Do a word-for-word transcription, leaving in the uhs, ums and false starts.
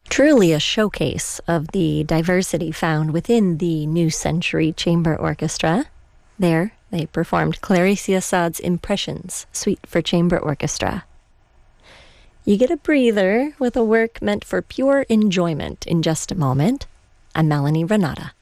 Truly a showcase of the diversity found within the New Century Chamber Orchestra. There, they performed Clarice Assad's Impressions, Suite for Chamber Orchestra. You get a breather with a work meant for pure enjoyment in just a moment. I'm Melanie Renata.